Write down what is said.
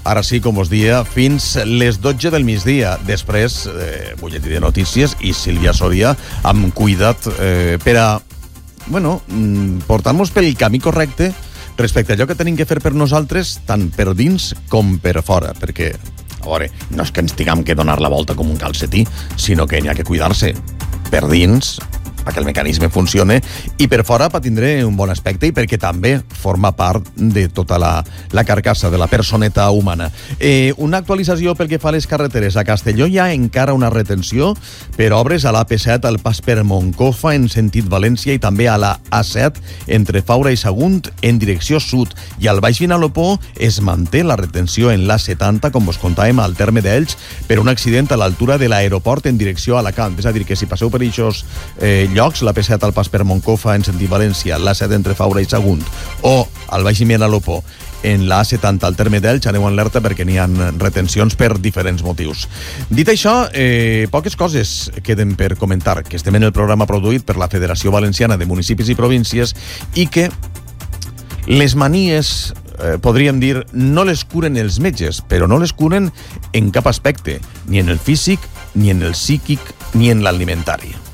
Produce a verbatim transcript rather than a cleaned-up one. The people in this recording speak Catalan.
ara sí, com us dia, fins les dotze del migdia. Després, eh, butlletí de notícies i Sílvia Soria amb cuidat eh, per a, bueno, portar-nos pel camí correcte respecte a allò que tenim que fer per nosaltres, tant per dins com per fora, perquè, a veure, no és que ens tinguem que donar la volta com un calcetí, sinó que n'hi ha que cuidar-se per dins, perquè el mecanisme funcione, i per fora per tindre un bon aspecte i perquè també forma part de tota la, la carcassa de la personeta humana. Eh, una actualització pel que fa a les carreteres. A Castelló hi ha encara una retenció per obres a l'A P set al pas per Moncofa en sentit València i també a la A set entre Faura i Sagunt en direcció sud. I al Baix Vinalopó es manté la retenció en l'A setanta, com vos contàvem, al terme d'Elx, per un accident a l'altura de l'aeroport en direcció a Alacant. És a dir, que si passeu per aquests eh, llocs, l'A P set al pas per Moncofa en sentit València, l'A set entre Faura i Sagunt o al Baix Vinalopó en l'A setanta al terme d'Elx, aneu en alerta perquè n'hi ha retencions per diferents motius. Dit això, eh, poques coses queden per comentar, que estem en el programa produït per la Federació Valenciana de Municipis i Províncies i que les manies, eh, podríem dir, no les curen els metges, però no les curen en cap aspecte, ni en el físic, ni en el psíquic, ni en l'alimentari.